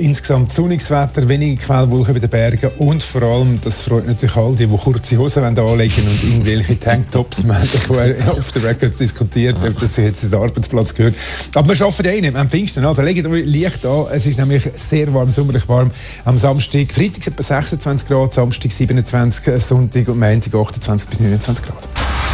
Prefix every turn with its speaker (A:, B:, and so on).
A: insgesamt sonniges Wetter, wenige Quellwolken bei den Bergen und vor allem, das freut natürlich all die kurze Hosen anlegen wollen und irgendwelche Tanktops. Wir haben vorher auf den Records diskutiert, ob das jetzt den Arbeitsplatz gehört. Aber wir arbeiten ja nicht am Pfingsten, also legt euch Licht an. Es ist nämlich sehr warm, sommerlich warm. Am Samstag, Freitag etwa 26 Grad, Samstag 27, Sonntag und Montag 28 bis 29 Grad.